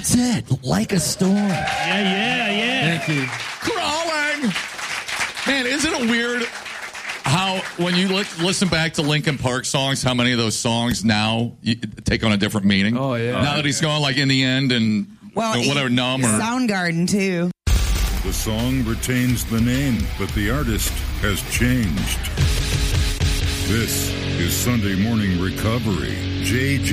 That's it. Like a storm. Yeah. Thank you. Crawling. Man, isn't it weird how when you listen back to Linkin Park songs, how many of those songs now take on a different meaning? Oh, yeah. Now that he's gone like in the end and whatever, numb or Soundgarden too. The song retains the name, but the artist has changed. This is Sunday Morning Recovery. JJ